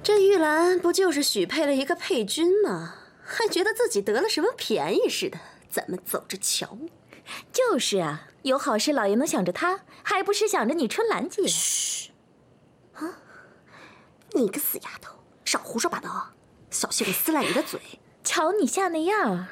这玉兰不就是许配了一个配军吗？还觉得自己得了什么便宜似的，咱们走着瞧。 就是啊，有好事老爷能想着他，还不是想着你春兰姐？ 嘘！啊，你个死丫头，少胡说八道，小心我撕烂你的嘴！ 瞧你吓那样，